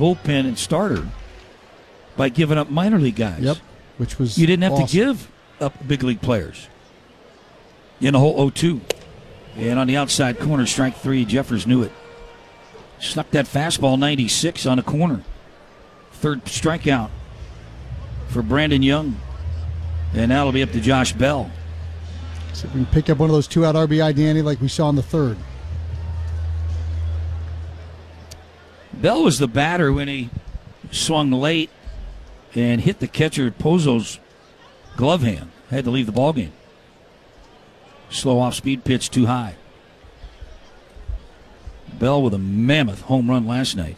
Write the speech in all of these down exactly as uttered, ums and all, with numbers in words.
bullpen and starter by giving up minor league guys. Yep, which was You didn't have awesome. to give up big league players. In a hole oh two. And on the outside corner, strike three, Jeffers knew it. Snuck that fastball ninety-six on the corner. Third strikeout for Brandon Young. And that'll be up to Josh Bell. So we can pick up one of those two-out R B I, Danny, like we saw in the third. Bell was the batter when he swung late and hit the catcher Pozzo's glove hand. Had to leave the ballgame. Slow off-speed pitch too high. Bell with a mammoth home run last night.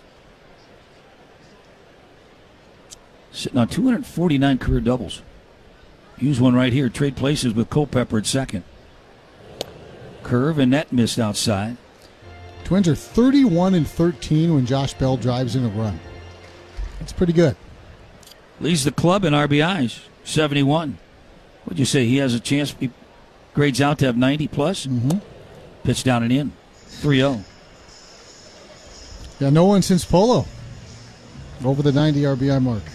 Sitting on two hundred forty-nine career doubles. Use one right here. Trade places with Culpepper at second. Curve and that missed outside. Twins are thirty-one and thirteen when Josh Bell drives in a run. That's pretty good. Leads the club in R B Is, seventy-one. What'd you say? He has a chance. He grades out to have ninety plus. Mm-hmm. Pitch down and in. three oh. Yeah, no one since Polo over the ninety R B I mark.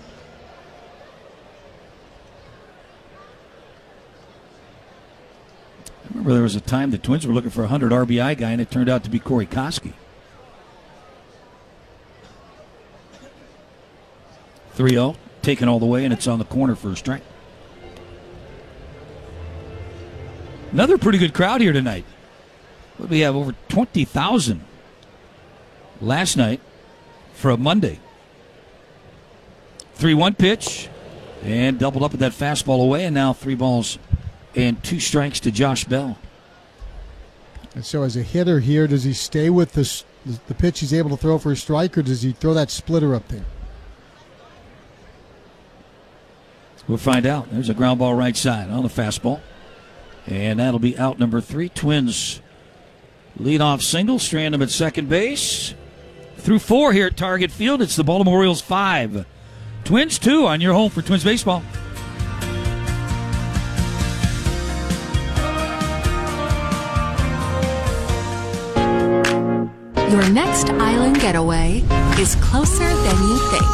I remember there was a time the Twins were looking for a one hundred R B I guy, and it turned out to be Corey Koski. three oh, taken all the way, and it's on the corner for a strike. Another pretty good crowd here tonight. What do we have? Over twenty thousand last night for a Monday. three one pitch, and doubled up with that fastball away, and now three balls and two strikes to Josh Bell. And so as a hitter here, does he stay with the, the pitch he's able to throw for a strike, or does he throw that splitter up there? We'll find out. There's a ground ball right side on the fastball. And that'll be out number three. Twins lead off single. Strand him at second base. Through four here at Target Field. It's the Baltimore Orioles five. Twins two on your home for Twins baseball. Your next island getaway is closer than you think.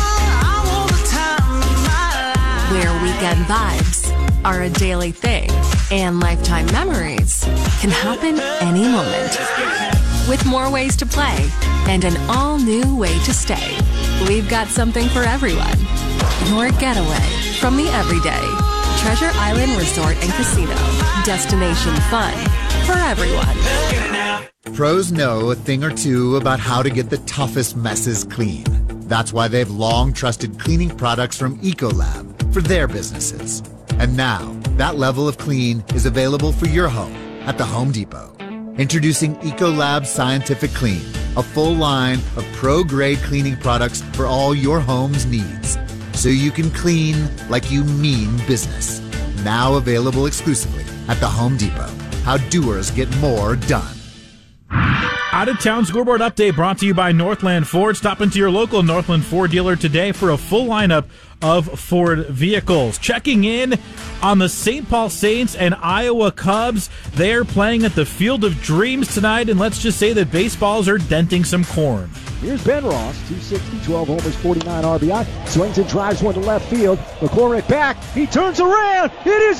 Where weekend vibes are a daily thing and lifetime memories can happen any moment. With more ways to play and an all-new way to stay, we've got something for everyone. Your getaway from the everyday. Treasure Island Resort and Casino. Destination fun for everyone. Pros know a thing or two about how to get the toughest messes clean. That's why they've long trusted cleaning products from Ecolab for their businesses. And now, that level of clean is available for your home at the Home Depot. Introducing Ecolab Scientific Clean, a full line of pro-grade cleaning products for all your home's needs. So you can clean like you mean business. Now available exclusively at the Home Depot. How doers get more done. Out-of-town scoreboard update brought to you by Northland Ford. Stop into your local Northland Ford dealer today for a full lineup of Ford vehicles. Checking in on the Saint Paul Saints and Iowa Cubs. They're playing at the Field of Dreams tonight, and let's just say that baseballs are denting some corn. Here's Ben Ross, two sixty, twelve homers, forty-nine R B I. Swings and drives one to left field. McCormick back. He turns around. It is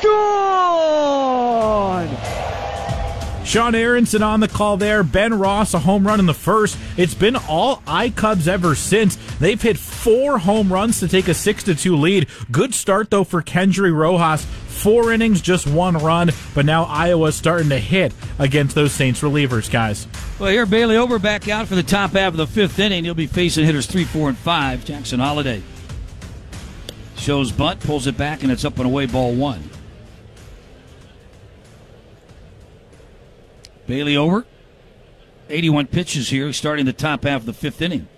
gone! Sean Aronson on the call there. Ben Ross, a home run in the first. It's been all I-Cubs ever since. They've hit four home runs to take a six to two lead. Good start, though, for Kendry Rojas. Four innings, just one run, but now Iowa's starting to hit against those Saints relievers, guys. Well, here Bailey Ober back out for the top half of the fifth inning. He'll be facing hitters three, four, and five. Jackson Holiday shows bunt, pulls it back, and it's up and away, ball one. Bailey Ober, eighty-one pitches here, starting the top half of the fifth inning.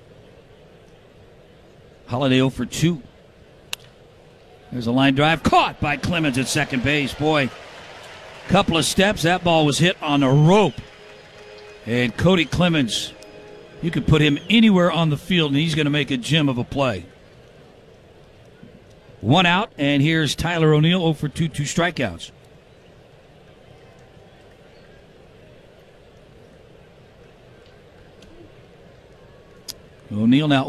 Holiday oh for two. There's a line drive caught by Clemens at second base. Boy, couple of steps, that ball was hit on a rope. And Cody Clemens, you could put him anywhere on the field, and he's going to make a gem of a play. One out, and here's Tyler O'Neill, oh for two, two strikeouts. O'Neill now